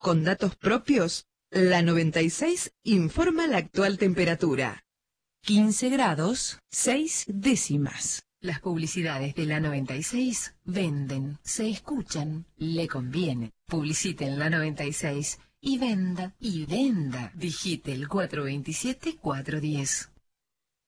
Con datos propios, la 96 informa la actual temperatura. 15 grados, 6 décimas. Las publicidades de la 96 venden, se escuchan, le conviene. Publicite en la 96 y venda, y venda. Digite el 427-410.